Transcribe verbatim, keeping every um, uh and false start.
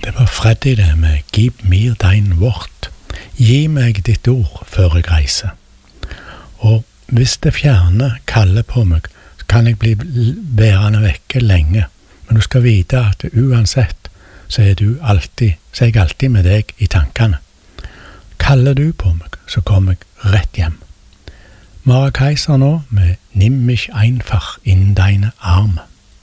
Det var Freddy det med «Gib mir dein Wort». Gi meg ditt ord før jeg reiser. Og hvis det fjerne kaller på meg, så kan jeg bli værende vekke lenge. Men du skal vite at uansett, så er du alltid, så er jeg alltid med deg i tankene. Kaller du på meg, så kommer jeg rett hjem. Mara Kaiser nå med «Nimm mich einfach in deine Arme».